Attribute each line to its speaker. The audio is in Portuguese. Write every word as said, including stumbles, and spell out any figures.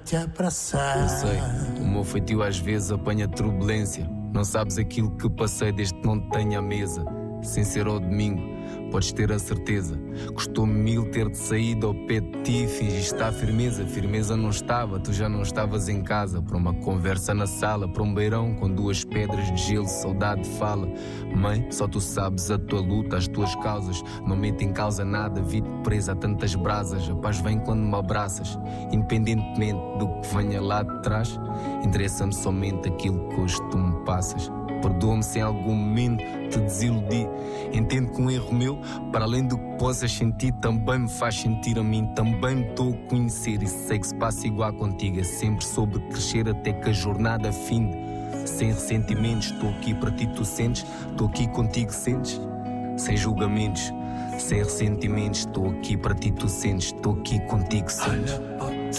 Speaker 1: te abraçar.
Speaker 2: Eu sei, o meu feitio às vezes apanha turbulência. Não sabes aquilo que passei desde que não te tenho à mesa. Sem ser ao domingo, podes ter a certeza. Custou-me mil ter-te saído ao pé de ti. Fingiste a firmeza, firmeza não estava. Tu já não estavas em casa. Para uma conversa na sala, para um beirão com duas pedras de gelo, saudade fala. Mãe, só tu sabes a tua luta, as tuas causas. Não mete em causa nada, vi-te presa a tantas brasas. A paz vem quando me abraças. Independentemente do que venha lá de trás, interessa-me somente aquilo que hoje tu me passas. Perdoa-me se em algum momento te desiludi. Entendo que um erro meu, para além do que possas sentir, também me faz sentir a mim. Também me estou a conhecer e sei que se passa igual contigo. É sempre sobre crescer até que a jornada finde. Sem ressentimentos, estou aqui para ti, tu sentes. Estou aqui contigo, sentes. Sem julgamentos, sem ressentimentos, estou aqui para ti, tu sentes. Estou aqui contigo, sentes.